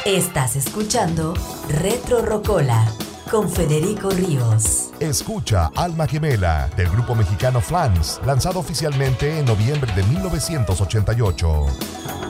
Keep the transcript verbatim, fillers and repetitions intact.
Estás escuchando Retro Rocola con Federico Ríos. Escucha Alma Gemela del grupo mexicano Flans, lanzado oficialmente en noviembre de mil novecientos ochenta y ocho.